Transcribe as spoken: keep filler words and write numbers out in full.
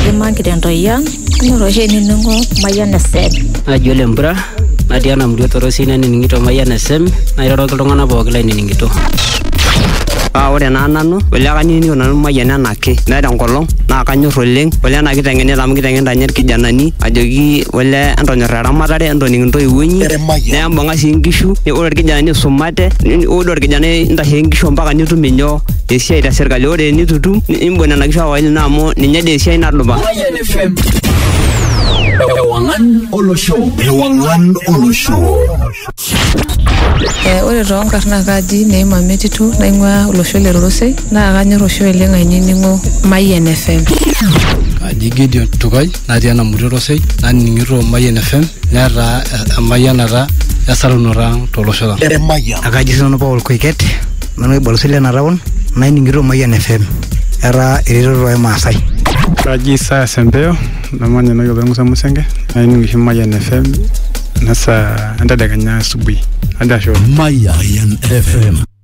Market Ntoyan, Roche Ningo, Mayan Sem. Ajole Mbra, Nadiana Mduto Rosina Ningito Mayan Sem, Nairotongana Bogla Ningito. Ah, ore na nanu, wele kanini nanu mayana nake, naida ngolong, na kanyor oleng, wele na kitengene amu kitengena nyer kijanani, ajoki wele antonyorra ramatare, antoning ntoiwuonyi, neyambanga sii nkishu, ore irkijanani isumate, ore irkijanani intashe nkishu mpaka nitum inyoo esiai te serkali, ore nitutum nimbon nena kishu awaili na amu ninye dii esiai nadupa. Ewangan Olosho. Ewangan Olosho. Eh, ore toonkarna kaji Neema Metitu naing'ua olosho le Rorosei naa kanyor oshi oleng ainining'o Mayian F M. Kaji Gideon Tukai natii ena murua Rorosei naning'ito Mayian F M neeta emayianata esarunoto ang' tolosho lang'. Akaji sinanu Paul Koiket nanu oibalosi lena taon naining'ito Mayian F M era eretoto ormaasai. Kaji Isaya Sempeo namanya nayiolo Musa Musenge naining'isho Mayian F M nasa entadekenya asubuhi. Adasho Mayian F M.